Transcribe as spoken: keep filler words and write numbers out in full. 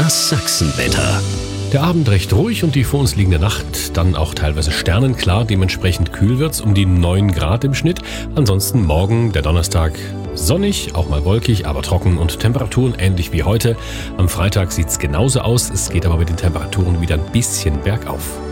Das Sachsenwetter. Der Abend recht ruhig und die vor uns liegende Nacht dann auch teilweise sternenklar. Dementsprechend kühl wird's, um die neun Grad im Schnitt. Ansonsten morgen, der Donnerstag, sonnig, auch mal wolkig, aber trocken und Temperaturen ähnlich wie heute. Am Freitag sieht's genauso aus. Es geht aber mit den Temperaturen wieder ein bisschen bergauf.